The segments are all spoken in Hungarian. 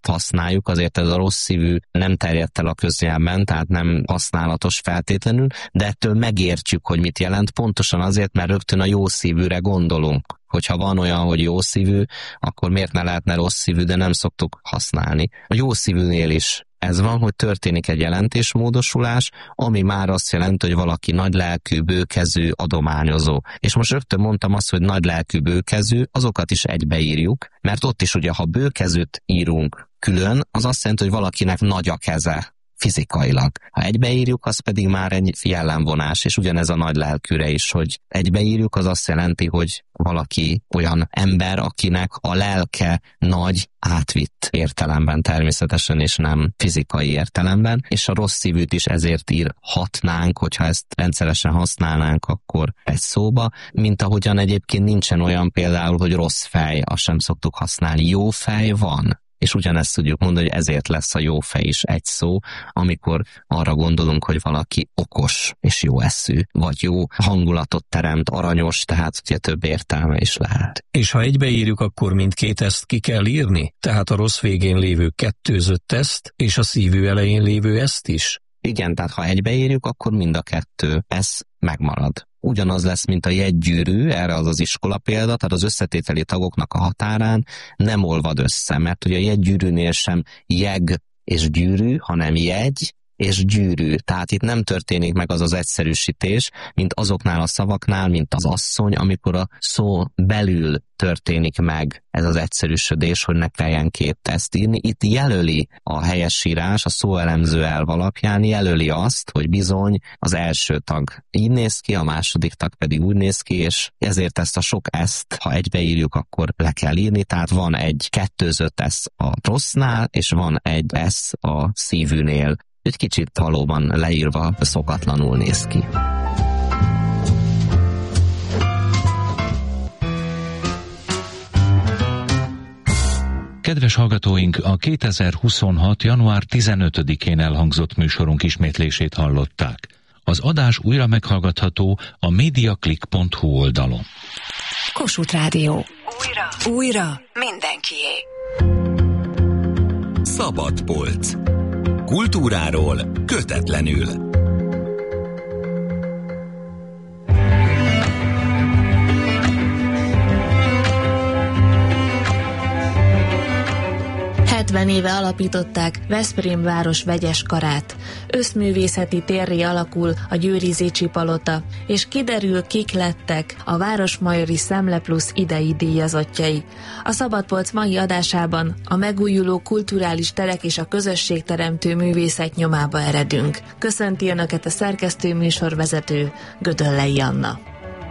használjuk, azért ez a rossz szívű nem terjedt el a köznyelben, tehát nem használatos feltétlenül, de ettől megértjük, hogy mit jelent, pontosan azért, mert rögtön a jó szívűre gondolunk. Hogyha van olyan, hogy jó szívű, akkor miért ne lehetne rossz szívű, de nem szoktuk használni. A jó szívűnél is ez van, hogy történik egy jelentésmódosulás, ami már azt jelenti, hogy valaki nagylelkű, bőkezű, adományozó. És most rögtön mondtam azt, hogy nagylelkű, bőkezű, azokat is egybeírjuk, mert ott is ugye, ha bőkezűt írunk külön, az azt jelenti, hogy valakinek nagy a keze fizikailag. Ha egybeírjuk, az pedig már egy jellemvonás, és ugyanez a nagy lelkűre is, hogy egybeírjuk, az azt jelenti, hogy valaki olyan ember, akinek a lelke nagy, átvitt értelemben természetesen, és nem fizikai értelemben, és a rossz szívűt is ezért írhatnánk, hogyha ezt rendszeresen használnánk, akkor egy szóba, mint ahogyan egyébként nincsen olyan például, hogy rossz fej, azt sem szoktuk használni. Jó fej van. És ugyanezt tudjuk mondani, hogy ezért lesz a jó fej is egy szó, amikor arra gondolunk, hogy valaki okos és jó eszű, vagy jó hangulatot teremt, aranyos, tehát ugye több értelme is lehet. És ha egybeírjuk, akkor mindkét ezt ki kell írni? Tehát a rossz végén lévő kettőzött ezt, és a szívű elején lévő ezt is? Igen, tehát ha egybeírjuk, akkor mind a kettő ez megmarad. Ugyanaz lesz, mint a jegygyűrű, erre az az iskola példa, tehát az összetételi tagoknak a határán nem olvad össze, mert ugye a jegygyűrűnél sem jeg és gyűrű, hanem jegy és gyűrű. Tehát itt nem történik meg az az egyszerűsítés, mint azoknál a szavaknál, mint az asszony, amikor a szó belül történik meg ez az egyszerűsödés, hogy ne kelljen két ezt írni. Itt jelöli a helyesírás, a szóelemző elv alapján jelöli azt, hogy bizony az első tag így néz ki, a második tag pedig úgy néz ki, és ezért ezt a sok ezt, ha egybeírjuk, akkor le kell írni, tehát van egy kettőzött esz a rossznál, és van egy esz a szívűnél. Egy kicsit valóban leírva szokatlanul néz ki. Kedves hallgatóink, a 2026. január 15-én elhangzott műsorunk ismétlését hallották. Az adás újra meghallgatható a mediaclick.hu oldalon. Kossuth Rádió. Újra mindenkié. Szabad polc. Kultúráról kötetlenül. Éve alapították Veszprém város vegyes karát. Összművészeti térré alakul a Győri Zichy palota, és kiderül, kik lettek a Városmajori Szemle Plusz idei díjazottjai. A Szabadpolc mai adásában a megújuló kulturális terek és a közösségteremtő művészet nyomába eredünk. Köszönti Önöket a szerkesztő műsorvezető Gödöllei Anna.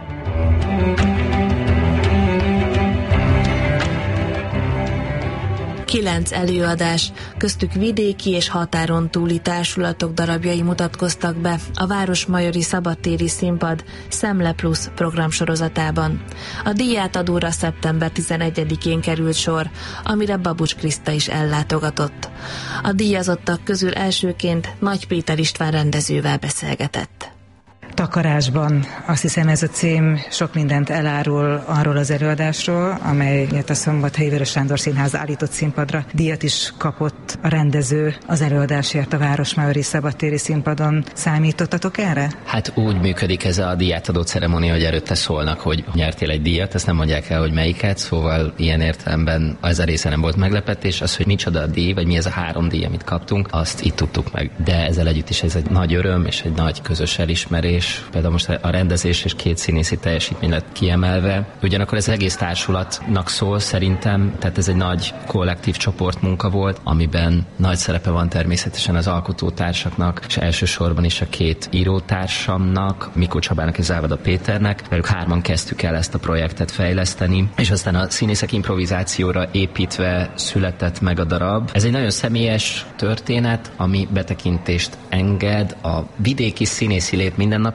9 előadás, köztük vidéki és határon túli társulatok darabjai mutatkoztak be a Városmajori Szabadtéri Színpad Szemle Plusz programsorozatában. A díjátadóra szeptember 11-én került sor, amire Babucs Kriszta is ellátogatott. A díjazottak közül elsőként Nagy Péter István rendezővel beszélgetett. Takarásban, azt hiszem ez a cím sok mindent elárul arról az előadásról, amelyet a Szombathelyi Vörös Sándor Színház állított színpadra. Díjat is kapott a rendező az előadásért a Városmajori Szabadtéri Színpadon. Számítottatok erre? Hát úgy működik ez a díjátadó ceremónia, hogy előtte szólnak, hogy nyertél egy díjat, ezt nem mondják el, hogy melyiket, szóval ilyen értelemben ez a része nem volt meglepetés, az, hogy micsoda a díj, vagy mi ez a 3 díj, amit kaptunk, azt itt tudtuk meg. De ezzel együtt is ez egy nagy öröm és egy nagy közös elismerés. Például most a rendezés és 2 színészi teljesítmény lett kiemelve. Ugyanakkor ez egész társulatnak szól szerintem, tehát ez egy nagy kollektív csoportmunka volt, amiben nagy szerepe van természetesen az alkotótársaknak, és elsősorban is a 2 írótársamnak, Mikó Csabának és Závada Péternek. Velük 3-an kezdtük el ezt a projektet fejleszteni, és aztán a színészek improvizációra építve született meg a darab. Ez egy nagyon személyes történet, ami betekintést enged a vidéki színészi lét mindennapjaiba,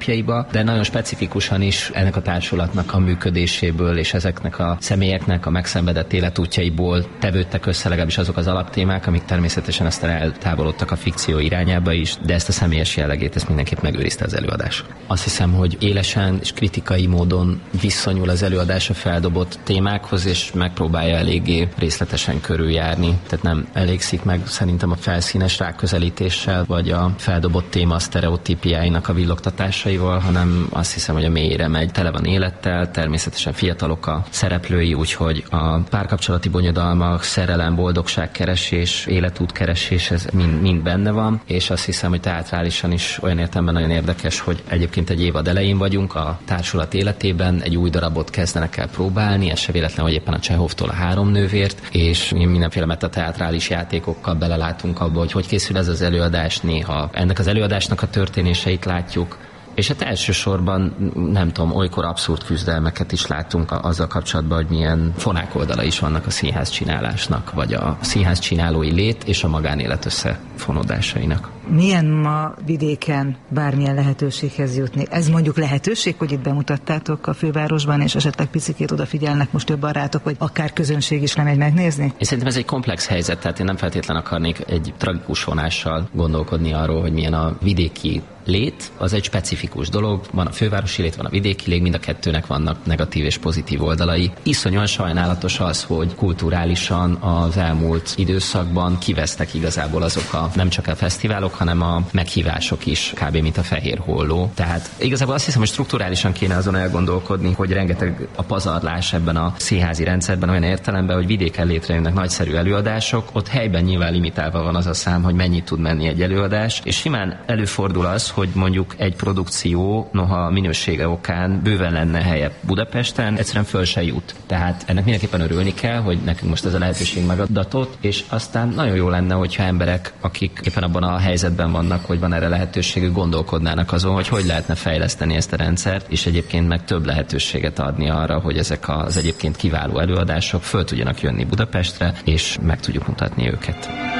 mindennapjaiba, de nagyon specifikusan is ennek a társulatnak a működéséből és ezeknek a személyeknek a megszenvedett életútjaiból tevődtek össze legalábbis azok az alaptémák, amik természetesen aztán eltávolodtak a fikció irányába is, de ezt a személyes jellegét ezt mindenképp megőrizte az előadás. Azt hiszem, hogy élesen és kritikai módon viszonyul az előadás a feldobott témákhoz, és megpróbálja eléggé részletesen körüljárni. Tehát nem elégszik meg szerintem a felszínes ráközelítéssel, vagy a feldobott téma sztereotípiáinak a villogtatásaival, hanem azt hiszem, hogy a mélyre megy. Tele van élettel, természetesen fiatalok a szereplői, úgyhogy a párkapcsolati bonyodalmak, szerelem, boldogságkeresés, életútkeresés, ez mind benne van, és azt hiszem, hogy teátrálisan is olyan értelemben nagyon érdekes, hogy egyébként egy évad elején vagyunk a társulat életében, egy új darabot kezdenek el próbálni, ez se véletlen, hogy éppen a Csehovtól a Három nővért, és mindenféle metateátrális játékokkal belelátunk abba, hogy készül ez az előadás, néha ennek az előadásnak a történéseit látjuk, és hát elsősorban, nem tudom, olykor abszurd küzdelmeket is látunk azzal kapcsolatban, hogy milyen fonák oldala is vannak a színház csinálásnak, vagy a színház csinálói lét és a magánélet összefonódásainak. Milyen ma vidéken bármilyen lehetőséghez jutni? Ez mondjuk lehetőség, hogy itt bemutattátok a fővárosban, és esetleg picikét odafigyelnek most több barátok, vagy akár közönség is lemegy megnézni? Én szerintem ez egy komplex helyzet, tehát én nem feltétlen akarnék egy tragikus vonással gondolkodni arról, hogy milyen a vidéki lét, az egy specifikus dolog, van a fővárosi lét, van a vidéki lét, mind a kettőnek vannak negatív és pozitív oldalai. Iszonyúan sajnálatos az, hogy kulturálisan az elmúlt időszakban kivesztek igazából azok a nem csak a fesztiválok, hanem a meghívások is kb. Mint a Fehér Holló. Tehát igazából azt hiszem, hogy strukturálisan kéne azon elgondolkodni, hogy rengeteg a pazarlás ebben a színházi rendszerben olyan értelemben, hogy vidéken létrejönnek nagyszerű előadások, ott helyben nyilván limitálva van az a szám, hogy mennyit tud menni egy előadás, és simán előfordul az, hogy mondjuk egy produkció, noha minősége okán bőven lenne helye Budapesten, egyszerűen föl se jut. Tehát ennek mindenképpen örülni kell, hogy nekünk most ez a lehetőség megadatott, és aztán nagyon jó lenne, hogyha emberek, akik éppen abban a helyzetben vannak, hogy van erre lehetőségük, gondolkodnának azon, hogy lehetne fejleszteni ezt a rendszert, és egyébként meg több lehetőséget adni arra, hogy ezek az egyébként kiváló előadások föl tudjanak jönni Budapestre, és meg tudjuk mutatni őket.